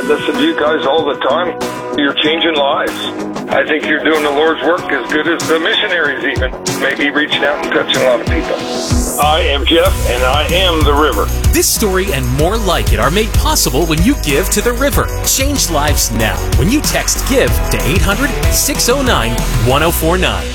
listen to you guys all the time. You're changing lives. I think you're doing the Lord's work as good as the missionaries even. Maybe reaching out and touching a lot of people. I am Jeff, and I am the river. This story and more like it are made possible when you give to the river. Change lives now when you text GIVE to 800-609-1049.